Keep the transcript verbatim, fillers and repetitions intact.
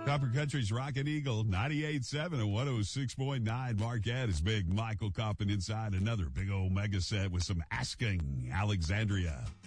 Copper Country's Rockin' Eagle, ninety-eight point seven and one oh six point nine. Marquette is big. Michael Coppin inside another big old mega set with some Asking Alexandria.